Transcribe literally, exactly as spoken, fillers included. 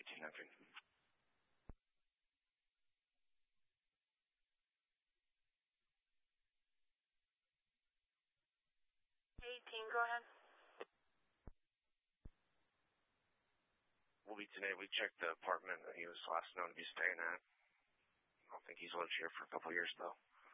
eighteen hundred. eighteen, go ahead. We'll be today. We checked the apartment that he was last known to be staying at. I don't think he's lived here for a couple of years, though.